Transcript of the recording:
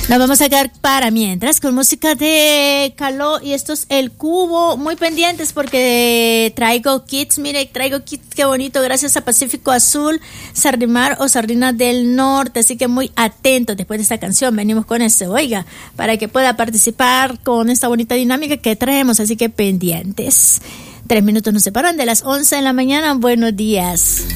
Nos vamos a quedar para mientras con música de Caló y esto es El Cubo. Muy pendientes porque traigo kits, mire, traigo kits, qué bonito, gracias a Pacífico Azul, Sarrimar o Sardina del Norte, así que muy atentos después de esta canción, venimos con eso, oiga, para que pueda participar con esta bonita dinámica que traemos, así que pendientes. 3 minutos nos separan de las 11 de la mañana, buenos días.